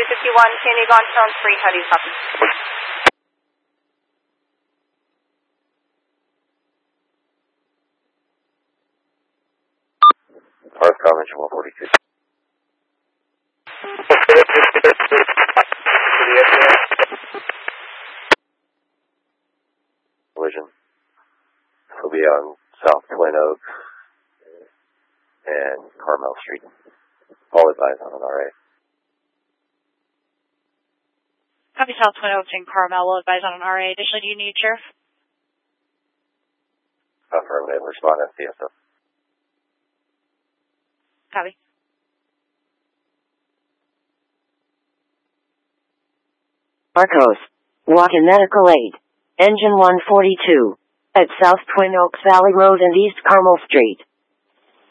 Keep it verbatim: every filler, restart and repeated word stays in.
two fifty-one, Kenny Gonstone Street. How do you copy? North Convention one forty-two. Collision. Will be on South Twin Oaks and Carmel Street. All advised on an R A. Copy South Twin Oaks and Carmel. Will advise on an R A. Additionally, do you need Sheriff? Affirmative. Respond at C S O. Copy. Marcos. Walk-in medical aid. Engine one forty-two. At South Twin Oaks Valley Road and East Carmel Street.